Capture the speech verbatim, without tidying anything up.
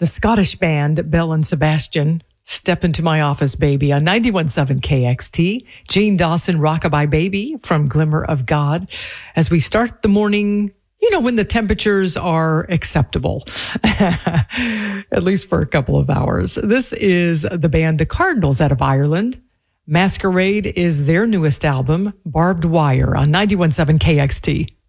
the Scottish band Belle and Sebastian, Step Into My Office Baby on ninety-one point seven K X T. Gene Dawson, Rockabye Baby from Glimmer of God. As we start the morning, you know, when the temperatures are acceptable, at least for a couple of hours. This is the band The Cardinals out of Ireland. Masquerade is their newest album, Barbed Wire on ninety-one point seven K X T.